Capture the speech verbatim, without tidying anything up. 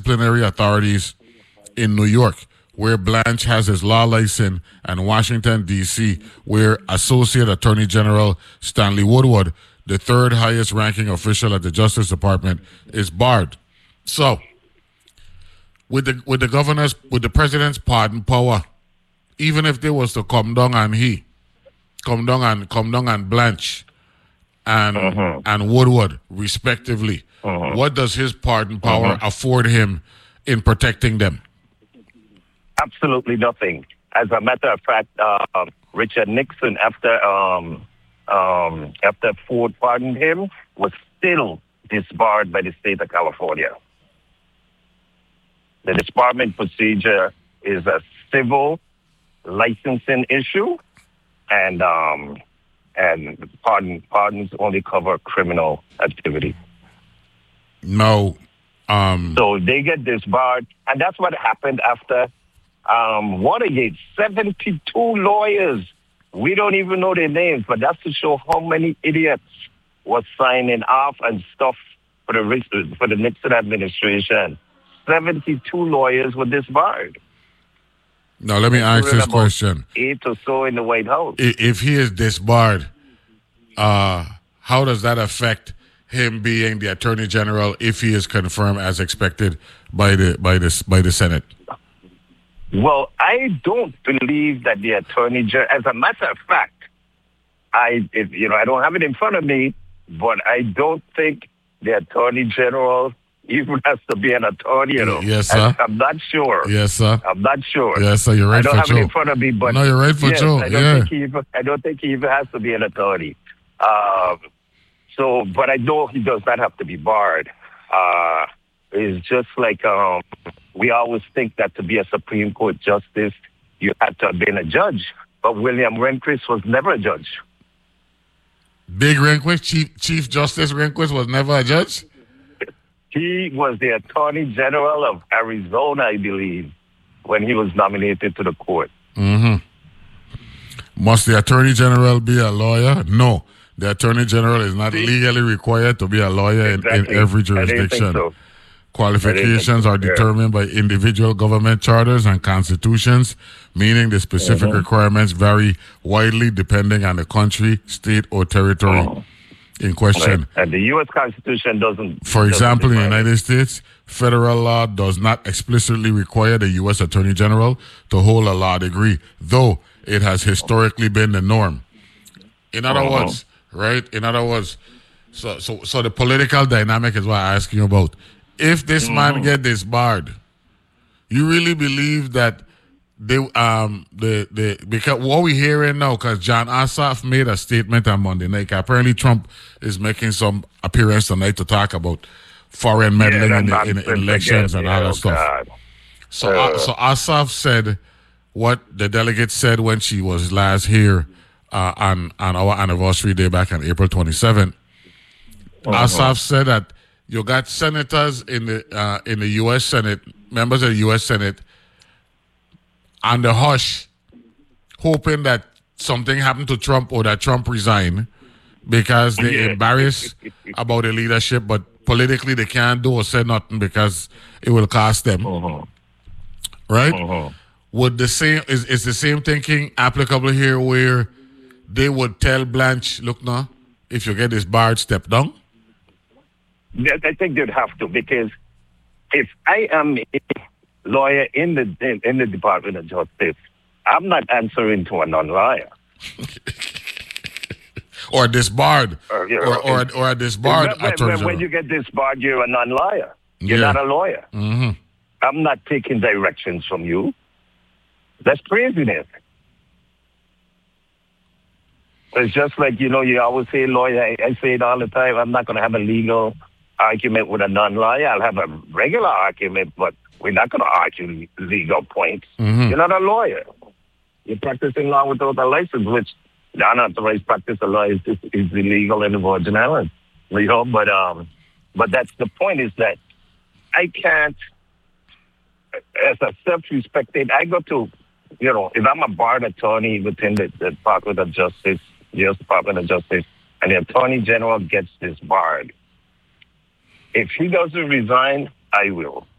disciplinary authorities in New York, where Blanche has his law license, and Washington, D C, where Associate Attorney General Stanley Woodward, the third highest ranking official at the Justice Department, is barred. So, with the with the governor's, with the president's pardon power, even if they was to come down and he, come down and come down and Blanche and uh-huh. and Woodward, respectively, uh-huh. what does his pardon power uh-huh. afford him in protecting them? Absolutely nothing. As a matter of fact, uh, Richard Nixon, after um, um, after Ford pardoned him, was still disbarred by the state of California. The disbarment procedure is a civil licensing issue, and um, and pardon pardons only cover criminal activity. No, um, so they get disbarred, and that's what happened after. Um, Watergate, seventy-two lawyers. We don't even know their names, but that's to show how many idiots was signing off and stuff for the for the Nixon administration. seventy-two lawyers were disbarred. Now, let me ask this question. Eight or so in the White House. If he is disbarred, uh, how does that affect him being the Attorney General if he is confirmed as expected by the by the, by the Senate? Well, I don't believe that the Attorney General, as a matter of fact, I, if, you know, I don't have it in front of me, but I don't think the Attorney General even has to be an attorney, you know. Yes, sir. I, I'm not sure. Yes, sir. I'm not sure. Yes, sir. You're right I don't for have Joe. it in front of me, but no, you're right for yes, Joe. I don't yeah. think he even, I don't think he even has to be an attorney. Um, so, but I know he does not have to be barred. Uh, it's just like um, we always think that to be a Supreme Court justice, you had to have been a judge. But William Rehnquist was never a judge. Big Rehnquist, Chief Chief Justice Rehnquist was never a judge? He was the Attorney General of Arizona, I believe, when he was nominated to the court. Mm-hmm. Must the Attorney General be a lawyer? No. The Attorney General is not See? legally required to be a lawyer exactly. in, in every jurisdiction. So. Qualifications are determined yeah. by individual government charters and constitutions, meaning the specific mm-hmm. requirements vary widely depending on the country, state, or territory oh. in question. Right. And the U S Constitution doesn't... For example, doesn't in the United States, federal law does not explicitly require the U S Attorney General to hold a law degree, though it has historically been the norm. In other uh-huh. words, right? In other words, so so so the political dynamic is what I'm asking you about. If this mm-hmm. man get disbarred, you really believe that they um the the because what we hearing now, because John Ossoff made a statement on Monday night. Apparently, Trump is making some appearance tonight to talk about foreign meddling yeah, in, the, in, in elections again. and all yeah, that oh stuff. God. So uh, so Ossoff said what the delegate said when she was last here uh, on on our anniversary day back on April twenty-seventh. Uh-huh. Ossoff said that you got senators in the uh, in the U S Senate, members of the U S Senate, on the hush, hoping that something happened to Trump or that Trump resign because they're yeah. embarrassed about the leadership, but politically they can't do or say nothing because it will cost them. Uh-huh. Right? Uh-huh. Would the same is is the same thinking applicable here, where they would tell Blanche, look now, if you get this barred, step down? I think they'd have to, because if I am a lawyer in the in, in the Department of Justice, I'm not answering to a non-lawyer. or disbarred. Or, you know, or, or, or a disbarred when, attorney when, when you get disbarred, you're a non-lawyer. You're yeah. not a lawyer. Mm-hmm. I'm not taking directions from you. That's craziness. It's just like, you know, you always say lawyer. I, I say it all the time. I'm not going to have a legal argument with a non-lawyer. I'll have a regular argument, but we're not going to argue legal points. Mm-hmm. You're not a lawyer. You're practicing law without a license, which the unauthorized practice of law is, is, is illegal in the Virgin Islands. You know, but um, but that's the point, is that I can't, as a self-respected, I go to, you know, if I'm a barred attorney within the, the Department of Justice, U S Department of Justice, and the Attorney General gets disbarred, if he doesn't resign, I will.